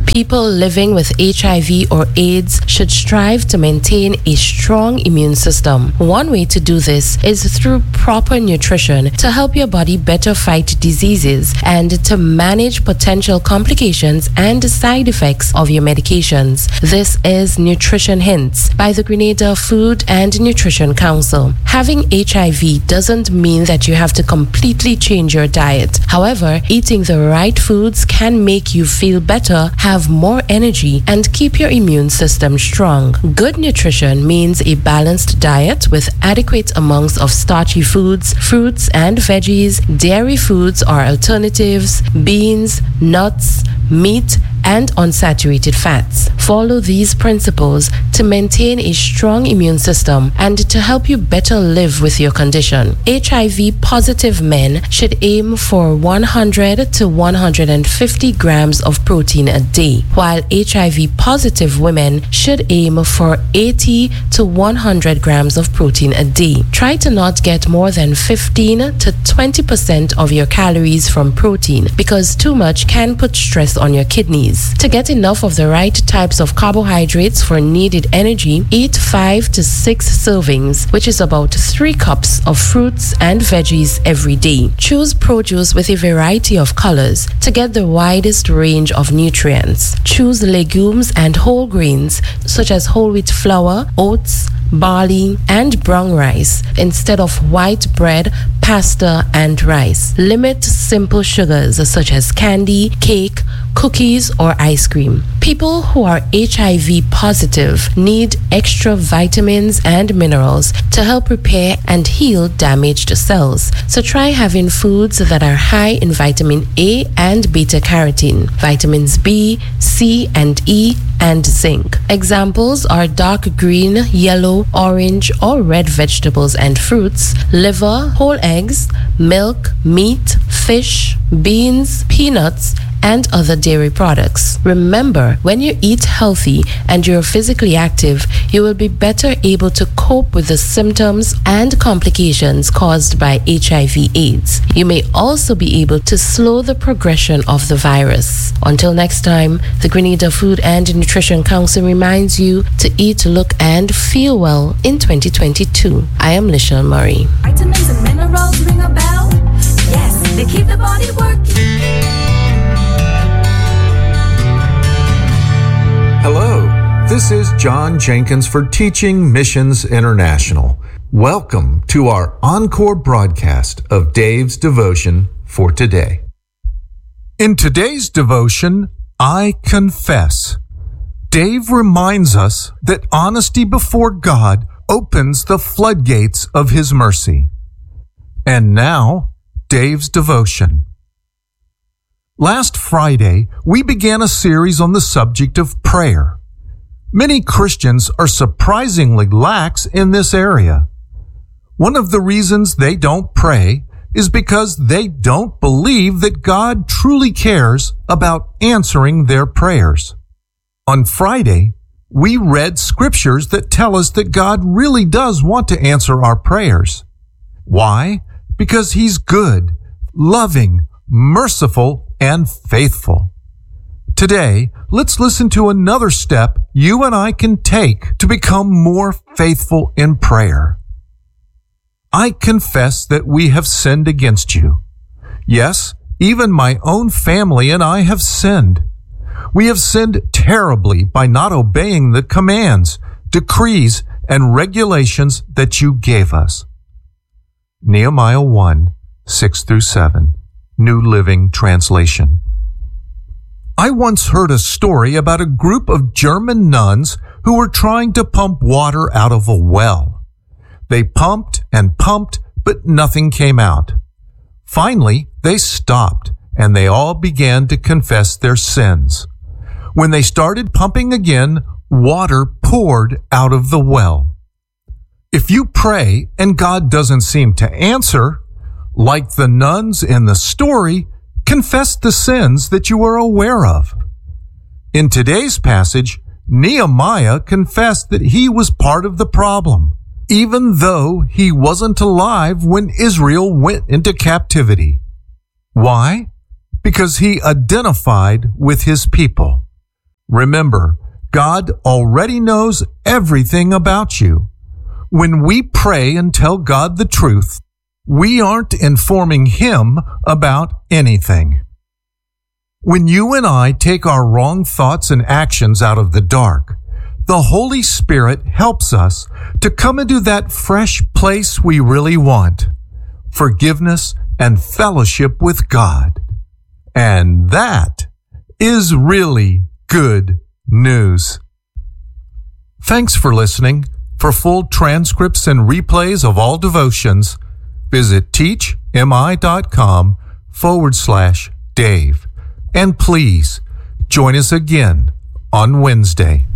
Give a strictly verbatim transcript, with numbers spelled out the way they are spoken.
People living with H I V or AIDS should strive to maintain a strong immune system. One way to do this is through proper nutrition to help your body better fight diseases and to manage potential complications and side effects of your medications. This is Nutrition Hints by the Grenada Food and Nutrition Council. Having H I V doesn't mean that you have to completely change your diet. However, eating the right foods can make you feel better, have more energy, and keep your immune system strong. Good nutrition means a balanced diet with adequate amounts of starchy foods, fruits and veggies, dairy foods or alternatives, beans, nuts, meat, and unsaturated fats. Follow these principles to maintain a strong immune system and to help you better live with your condition. H I V positive men should aim for one hundred to one hundred fifty grams of protein a day, while H I V positive women should aim for eighty to one hundred grams of protein a day. Try to not get more than fifteen to twenty percent of your calories from protein because too much can put stress on your kidneys. To get enough of the right types of carbohydrates for needed energy, eat five to six servings, which is about three cups of fruits and veggies every day. Choose produce with a variety of colors to get the widest range of nutrients. Choose legumes and whole grains such as whole wheat flour, oats, barley, and brown rice instead of white bread, pasta, and rice. Limit simple sugars such as candy, cake, cookies, or ice cream. People who are H I V positive need extra vitamins and minerals to help repair and heal damaged cells. So try having foods that are high in vitamin A and beta carotene, vitamins B, C, and E, and zinc. Examples are dark green, yellow, orange, or red vegetables and fruits, liver, whole eggs, milk, meat, fish, beans, peanuts, and other dairy products. Remember, when you eat healthy and you're physically active, you will be better able to cope with the symptoms and complications caused by H I V AIDS. You may also be able to slow the progression of the virus. Until next time, the Grenada Food and Nutrition Council reminds you to eat, look, and feel well in twenty twenty-two. I am Lishelle Murray. Vitamins and minerals ring a bell? Yes, they keep the body working. Hello, this is John Jenkins for Teaching Missions International. Welcome to our encore broadcast of Dave's Devotion for today. In today's devotion, I confess. Dave reminds us that honesty before God opens the floodgates of His mercy. And now, Dave's devotion. Last Friday, we began a series on the subject of prayer. Many Christians are surprisingly lax in this area. One of the reasons they don't pray is because they don't believe that God truly cares about answering their prayers. On Friday, we read scriptures that tell us that God really does want to answer our prayers. Why? Because He's good, loving, merciful, and faithful. Today, let's listen to another step you and I can take to become more faithful in prayer. I confess that we have sinned against you. Yes, even my own family and I have sinned. We have sinned terribly by not obeying the commands, decrees, and regulations that you gave us. Nehemiah one, six through seven. New Living Translation. I once heard a story about a group of German nuns who were trying to pump water out of a well. They pumped and pumped, but nothing came out. Finally, they stopped, and they all began to confess their sins. When they started pumping again, water poured out of the well. If you pray and God doesn't seem to answer, like the nuns in the story, confess the sins that you are aware of. In today's passage, Nehemiah confessed that he was part of the problem, even though he wasn't alive when Israel went into captivity. Why? Because he identified with his people. Remember, God already knows everything about you. When we pray and tell God the truth, we aren't informing Him about anything. When you and I take our wrong thoughts and actions out of the dark, the Holy Spirit helps us to come into that fresh place we really want, forgiveness and fellowship with God. And that is really good news. Thanks for listening. For full transcripts and replays of all devotions, visit teachmi.com forward slash Dave. And please join us again on Wednesday.